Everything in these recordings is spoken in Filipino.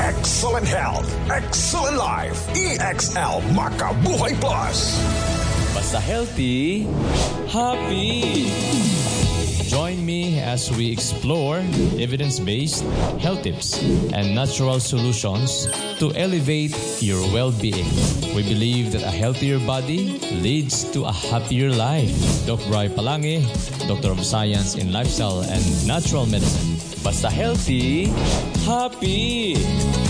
Excellent health, excellent life. EXL Makabuhay Plus. Basta healthy, happy. Join me as we explore evidence-based health tips and natural solutions to elevate your well-being. We believe that a healthier body leads to a happier life. Dr. Ray Palangi, Doctor of Science in Lifestyle and Natural Medicine. Basta healthy, happy.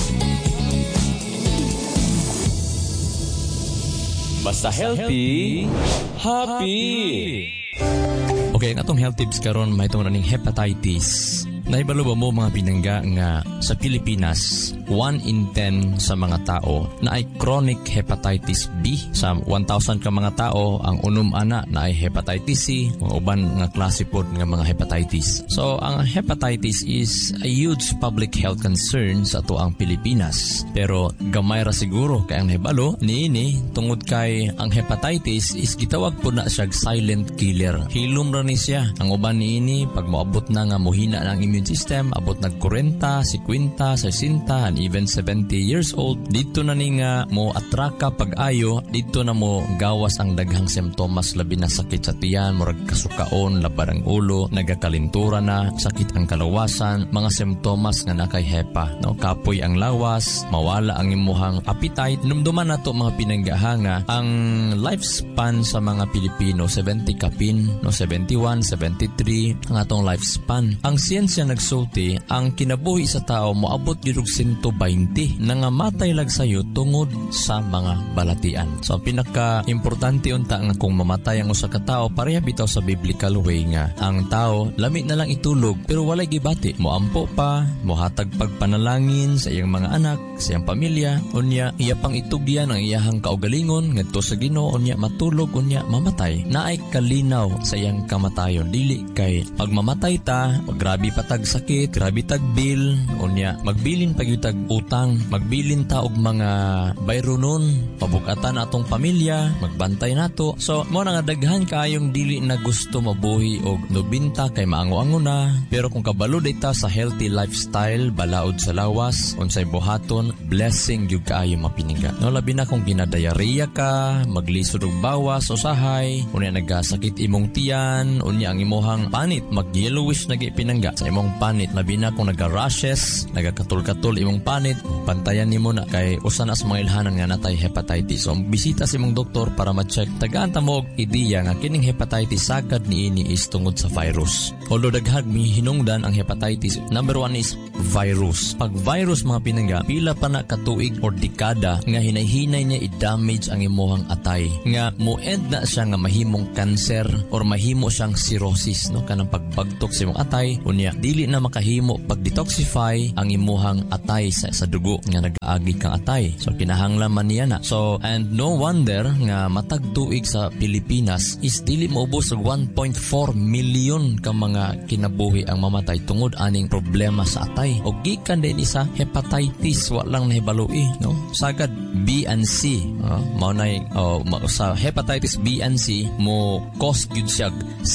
Basta healthy, happy. Okay, natong health tips karon may itong naning hepatitis. Naibalo ba mo mga pinangga nga sa Pilipinas, 1 in 10 sa mga tao na ay chronic hepatitis B. Sa 1,000 ka mga tao, ang unom ana na ay hepatitis C, o uban nga klase pod nga mga hepatitis. So, ang hepatitis is a huge public health concern sa ato ang Pilipinas. Pero gamay ra siguro kay ang nahibalo niini tungod kay ang hepatitis is gitawag po na siya silent killer. Hilom ra ni siya. Ang uban niini pag moabot na nga mohina ng immune system, abot nag 40, 50, 60, and even 70 years old, dito na ni nga mo atraka pag-ayo, dito na mo gawas ang daghang simptomas, labi na sakit sa tiyan, murag kasukaon, labar ang ulo, nagakalintura na, sakit ang kalawasan, mga simptomas nga nakay hepa, no? Kapoy ang lawas, mawala ang imuhang appetite. Numduman na to mga pinanggahanga, ang lifespan sa mga Pilipino, 70 kapin, no? 71, 73, ang atong lifespan. Ang siyensya nagsulti, ang kinabuhi sa tao moabot gyud og 120 nangamatay lag sayo tungod sa mga balatian. So ang pinaka-importante unta nga kung mamatay ang usa ka tawo, pareha bitaw sa biblical way nga ang tao lami na lang itulog pero walay gibati, moampo pa, mohatag pagpanalangin sa iyang mga anak, sa iyang pamilya, unya iya pang itugyan ang iyahang kaugalingon ngadto sa Ginoo, unya matulog, unya mamatay. Naay kalinaw sa iyang kamatayon, dili kay pag mamatay ta, grabe patag sakit, grabe tag bill, unya magbilin pag tag utang, magbilin ta og mga bayronon, pabukatan atong pamilya, magbantay nato. So mo nga daghan kaayong dili na gusto mabuhi og 90 kay maango-ango na, pero kung kabalo ta sa healthy lifestyle, balaod sa lawas, unsay buhaton, blessing gyud kaayo mapiningga. No, labi na kung ginadayariya ka, maglisod og bawas usahay, unya nagasakit imong tiyan, unya ang imuhang panit mag-yellowish nagi pinangga sa imong panit, labi na kung naga-rashes, nagakatul-katul imong panit, pantayan nimo na kay usa na sa mga ilhanan nga natay hepatitis. So bisita sa imong doktor para ma-check. Tagaan ta mo og ideya nga kining hepatitis sagad niini is tungod sa virus. Although daghag hinungdan ang hepatitis, number 1 is virus. Pag virus mga pinangga, pila pa na katuig or dekada nga hinay-hinay niya i-damage ang imuhang atay. Nga mo-end na siya nga mahimong cancer or mahimo siyang cirrhosis, no, kanang pagbagtok sa imong atay, unya dili na makahimo pag-detoxify ang imuhang atay sa dugo nga nag-aagi kang atay. So kinahanglan man niya na. So and no wonder nga matag tuig sa Pilipinas is dili maubos og 1.4 million ka mga kinabuhi ang mamatay tungod aning problema sa atay. O gikan din isa hepatitis wa lang nahibaloi, no? Sagad B and C, mao nay sa hepatitis B and C mo cause gyud siya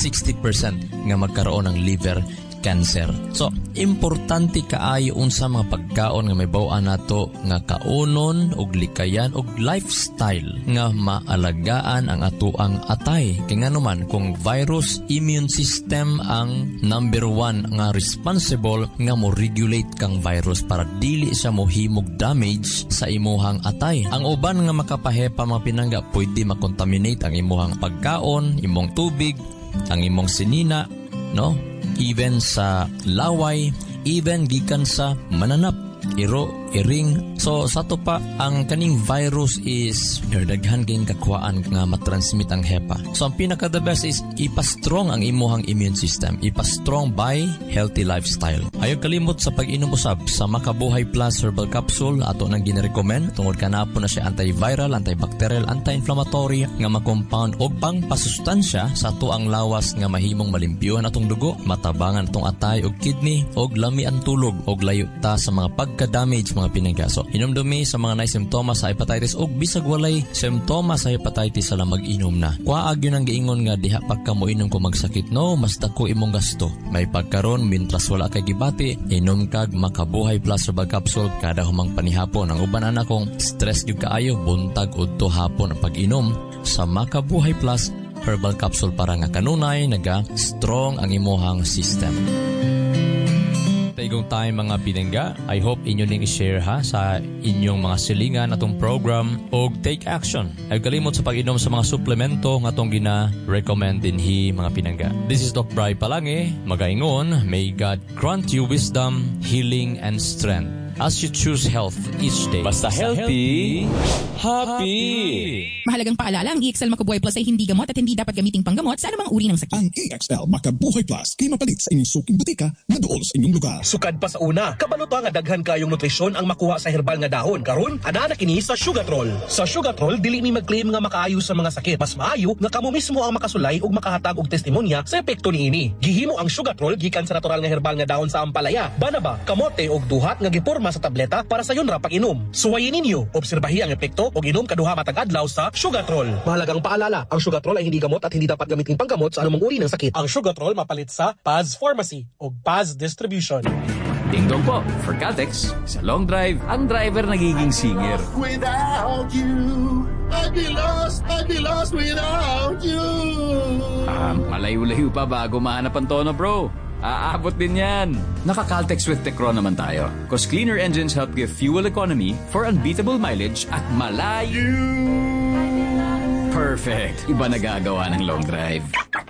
60% nga magkaroon ng liver cancer. So, importante kaayo unsa mga pagkaon nga may baw-an nato nga kaunon og likayan og lifestyle nga maalagaan ang atuang atay. Kay nganuman kung virus, immune system ang number 1 nga responsible nga mo regulate kang virus para dili siya mohimog damage sa imuhang atay. Ang uban nga makapahepa mga pinangga, pwede makontaminate ang imuhang pagkaon, imong tubig, ang imong sinina, no? Even sa laway, even gikan sa mananap, iro, iring. So, sa to pa, ang kaning virus is daghan kayong kakuhaan nga matransmit ang hepa. So, ang pinaka-the best is ipa-strong ang imuhang immune system. Ipa-strong by healthy lifestyle. Ayaw kalimot sa pag-inom usab sa Makabuhay Plus Herbal Capsule. Ato nang ginirecommend. Tungod ka na po na siya antiviral, antibacterial, anti-inflammatory nga makompound o pang pasustansya sa ato ang lawas nga mahimong malimpyuhan atong dugo, matabangan atong atay o kidney o lami ang tulog o layo ta sa mga pagka-damage mga pinangga. So, hinumdumi sa mga simptomas sa hepatitis o bisag walay simptomas sa hepatitis sala mag-inom na. Kuwaag yun ang giingon nga diha pagka mo inom ko magsakit, no, mas dako imong gasto. May pagkaron, mintras wala kay gibati, inom kag Makabuhay Plus herbal capsule kada humang panihapon. Ang uban anak kong stress gyud kaayo, buntag udto hapon ang pag-inom sa Makabuhay Plus herbal capsule para nga kanunay naga strong ang imuhang system. Taigong time mga pinangga, I hope inyo ning i-share ha sa inyong mga silingan atong program o take action. Ay kalimot sa pag-inom sa mga suplemento nga atong gina-recommend dinhi mga pinangga. This is Doc Bri Palange, magaingon, may God grant you wisdom, healing, and strength as you choose health each day. Basta healthy, happy! Mahalagang paalala, ang EXL Makabuhay Plus ay hindi gamot at hindi dapat gamiting panggamot sa anumang uri ng sakit. Ang EXL Makabuhay Plus kay mapalit sa inyong suking butika na dool sa inyong lugar. Sukad pa sa una, kabalota nga daghan kayong nutrisyon ang makuha sa herbal nga dahon. Karon, ana kini sa Sugatrol. Sa Sugatrol, dili mi mag-claim nga makaayo sa mga sakit. Mas maayo nga kamo mismo ang makasulay ug makahatag og testimonya sa epekto niini. Gihimo ang Sugatrol gikan sa natural nga herbal nga dahon sa ampalaya, banaba, kamote ug duhat nga giporma sa tableta para sa yon ra pag-inom. Suwayin ninyo, obserbahi ang epekto og inom kaduha matag adlaw sa Sugatrol. Mahalagang paalala, ang Sugatrol ay hindi gamot at hindi dapat gamitin panggamot sa anumang uri ng sakit. Ang Sugatrol mapalit sa Paz Pharmacy o Paz Distribution. Dingdong po, for Caltex, sa long drive, ang driver nagiging singer. Without you, I'd be lost without you. Malayo-layo pa bago mahanap ang tono, bro. Aabot din yan. Naka-Caltex with Tecron naman tayo. Cause cleaner engines help give fuel economy for unbeatable mileage at malayo. Perfect. Iba nagagawa ng long drive.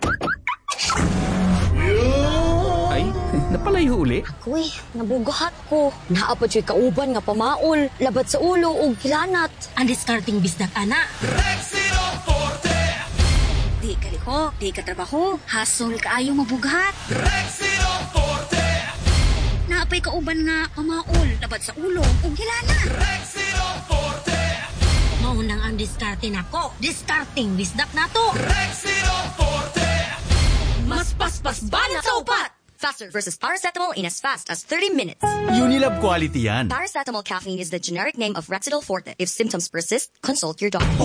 Ay, napalayo uli. Uy, nabugahat ko. Naapot yung kauban nga pamaol. Labat sa ulo o hilanat. Ang discarding bisdak, ana. Rexino Forte. Di ka liho, di ka trabaho. Hasol ka ayaw mabugat. Rexino Forte. Naapay kauban nga pamaol. Labat sa ulo o hilanat. Rexino Forte. Maunang ang discarding ako. Discarding bisdak na to. Rexino Forte. Mas paspas banat sa upat. Faster versus paracetamol in as fast as 30 minutes. Unilab quality yan. Paracetamol caffeine is the generic name of Rexidol Forte. If symptoms persist, consult your doctor.